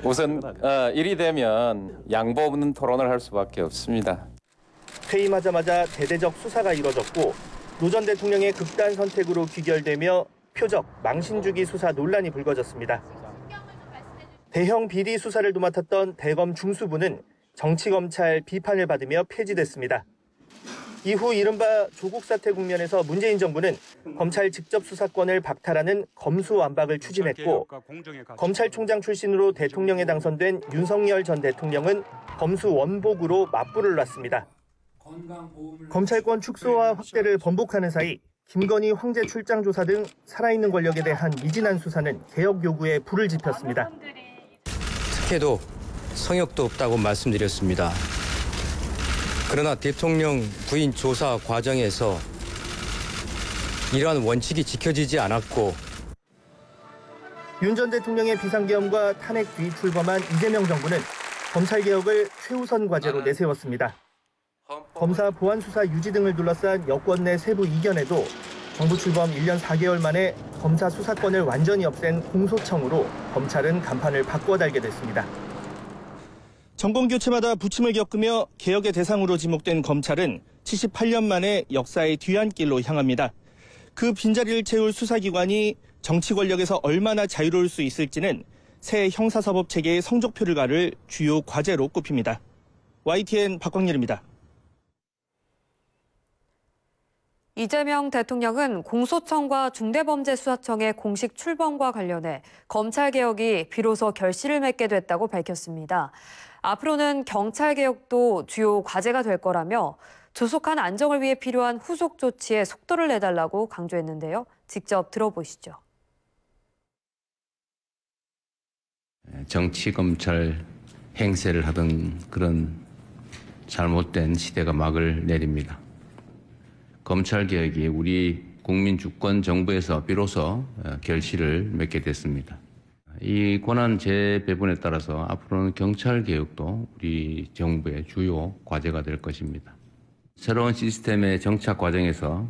우선 일이 되면 양보 없는 토론을 할 수밖에 없습니다. 퇴임하자마자 대대적 수사가 이뤄졌고 노 전 대통령의 극단 선택으로 귀결되며 표적, 망신주기 수사 논란이 불거졌습니다. 대형 비리 수사를 도맡았던 대검 중수부는 정치검찰 비판을 받으며 폐지됐습니다. 이후 이른바 조국 사태 국면에서 문재인 정부는 검찰 직접 수사권을 박탈하는 검수완박을 추진했고 검찰총장 출신으로 대통령에 당선된 윤석열 전 대통령은 검수원복으로 맞불을 놨습니다. 검찰권 축소와 확대를 번복하는 사이 김건희 황제 출장 조사 등 살아있는 권력에 대한 미진한 수사는 개혁 요구에 불을 지폈습니다. 특혜도 성역도 없다고 말씀드렸습니다. 그러나 대통령 부인 조사 과정에서 이러한 원칙이 지켜지지 않았고 윤 전 대통령의 비상계엄과 탄핵 뒤 출범한 이재명 정부는 검찰개혁을 최우선 과제로 내세웠습니다. 검사 보안 수사 유지 등을 둘러싼 여권 내 세부 이견에도 정부 출범 1년 4개월 만에 검사 수사권을 완전히 없앤 공소청으로 검찰은 간판을 바꿔달게 됐습니다. 정권 교체마다 부침을 겪으며 개혁의 대상으로 지목된 검찰은 78년 만에 역사의 뒤안길로 향합니다. 그 빈자리를 채울 수사기관이 정치 권력에서 얼마나 자유로울 수 있을지는 새 형사사법 체계의 성적표를 가를 주요 과제로 꼽힙니다. YTN 박광렬입니다. 이재명 대통령은 공소청과 중대범죄수사청의 공식 출범과 관련해 검찰개혁이 비로소 결실을 맺게 됐다고 밝혔습니다. 앞으로는 경찰개혁도 주요 과제가 될 거라며 조속한 안정을 위해 필요한 후속 조치에 속도를 내달라고 강조했는데요. 직접 들어보시죠. 정치검찰 행세를 하던 그런 잘못된 시대가 막을 내립니다. 검찰개혁이 우리 국민 주권 정부에서 비로소 결실을 맺게 됐습니다. 이 권한 재배분에 따라서 앞으로는 경찰개혁도 우리 정부의 주요 과제가 될 것입니다. 새로운 시스템의 정착 과정에서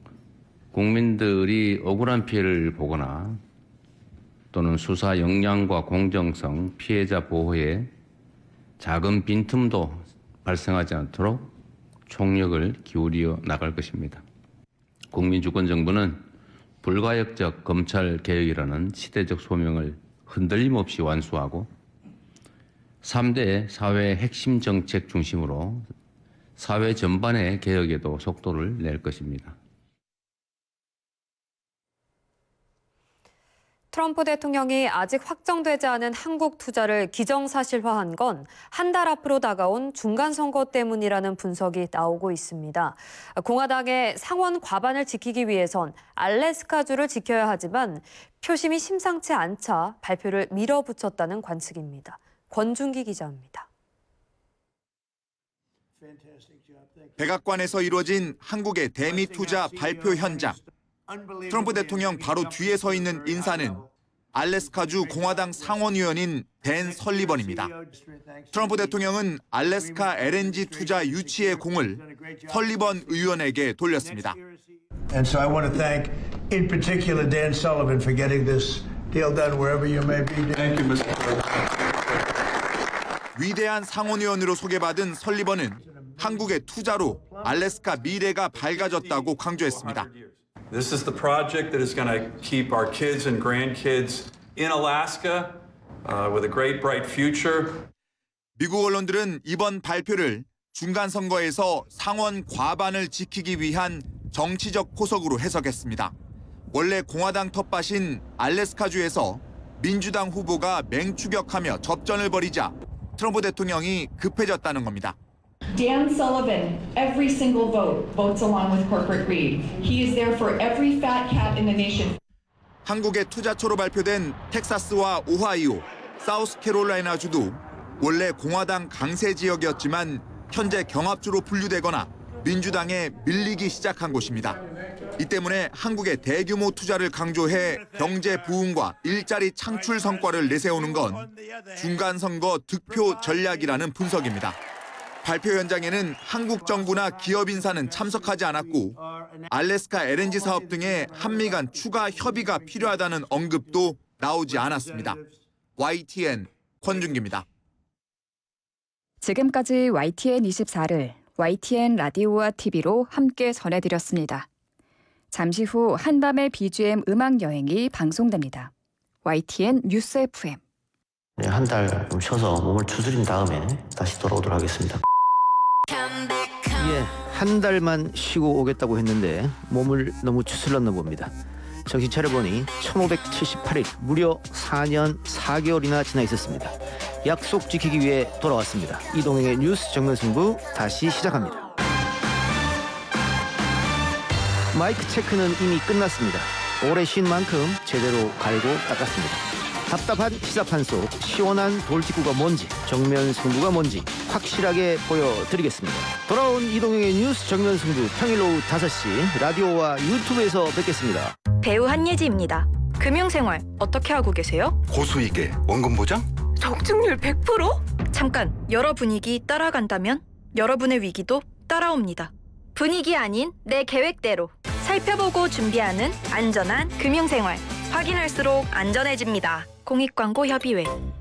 국민들이 억울한 피해를 보거나 또는 수사 역량과 공정성, 피해자 보호에 작은 빈틈도 발생하지 않도록 총력을 기울여 나갈 것입니다. 국민주권정부는 불가역적 검찰개혁이라는 시대적 소명을 흔들림 없이 완수하고 3대 사회 핵심 정책 중심으로 사회 전반의 개혁에도 속도를 낼 것입니다. 트럼프 대통령이 아직 확정되지 않은 한국 투자를 기정사실화한 건 한 달 앞으로 다가온 중간선거 때문이라는 분석이 나오고 있습니다. 공화당의 상원 과반을 지키기 위해선 알래스카주를 지켜야 하지만 표심이 심상치 않자 발표를 밀어붙였다는 관측입니다. 권준기 기자입니다. 백악관에서 이루어진 한국의 대미 투자 발표 현장. 트럼프 대통령 바로 뒤에 서 있는 인사는 알래스카주 공화당 상원의원인 댄 설리번입니다. 트럼프 대통령은 알래스카 LNG 투자 유치의 공을 설리번 의원에게 돌렸습니다. And so I want to thank in particular Dan Sullivan for getting this deal done wherever you may be. Thank you, Mr. President. 위대한 상원의원으로 소개받은 설리번은 한국의 투자로 알래스카 미래가 밝아졌다고 강조했습니다. This is the project that is going to keep our kids and grandkids in Alaska with a great, bright future. 미국 언론들은 이번 발표를 중간 선거에서 상원 과반을 지키기 위한 정치적 포석으로 해석했습니다. 원래 공화당 텃밭인 알래스카주에서 민주당 후보가 맹추격하며 접전을 벌이자 트럼프 대통령이 급해졌다는 겁니다. Dan Sullivan, every single vote, votes along with corporate greed. He is there for every fat cat in the nation. 한국의 투자처로 발표된 텍사스와 오하이오, 사우스캐롤라이나주도 원래 공화당 강세 지역이었지만 현재 경합주로 분류되거나 민주당에 밀리기 시작한 곳입니다. 이 때문에 한국의 대규모 투자를 강조해 경제 부흥과 일자리 창출 성과를 내세우는 건 중간선거 득표 전략이라는 분석입니다. 발표 현장에는 한국 정부나 기업 인사는 참석하지 않았고 알래스카 LNG 사업 등의 한미 간 추가 협의가 필요하다는 언급도 나오지 않았습니다. YTN 권준기입니다. 지금까지 YTN 24를 YTN 라디오와 TV로 함께 전해드렸습니다. 잠시 후 한밤의 BGM 음악 여행이 방송됩니다. YTN 뉴스 FM. 한 달 좀 쉬어서 몸을 추스린 다음에 다시 돌아오도록 하겠습니다. 예, 한 달만 쉬고 오겠다고 했는데 몸을 너무 추슬렀나 봅니다. 정신 차려보니 1578일, 무려 4년 4개월이나 지나 있었습니다. 약속 지키기 위해 돌아왔습니다. 이동행의 뉴스 정면 승부 다시 시작합니다. 마이크 체크는 이미 끝났습니다. 오래 쉰 만큼 제대로 갈고 닦았습니다. 답답한 시사판 속 시원한 돌직구가 뭔지, 정면 승부가 뭔지 확실하게 보여드리겠습니다. 돌아온 이동영의 뉴스 정면 승부 평일 오후 5시 라디오와 유튜브에서 뵙겠습니다. 배우 한예지입니다. 금융생활 어떻게 하고 계세요? 고수익에 원금 보장? 적중률 100%? 잠깐, 여러 분위기 따라간다면 여러분의 위기도 따라옵니다. 분위기 아닌 내 계획대로 살펴보고 준비하는 안전한 금융생활. 확인할수록 안전해집니다. 공익광고협의회.